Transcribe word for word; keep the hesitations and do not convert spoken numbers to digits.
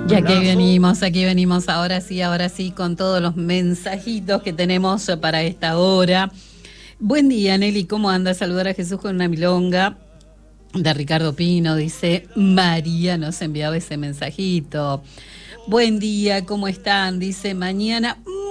Y aquí venimos, aquí venimos, ahora sí, ahora sí, con todos los mensajitos que tenemos para esta hora. Buen día, Nelly, ¿cómo anda? Saludar a Jesús con una milonga. De Ricardo Pino, dice María, nos enviaba ese mensajito. Buen día, ¿cómo están? Dice, mañana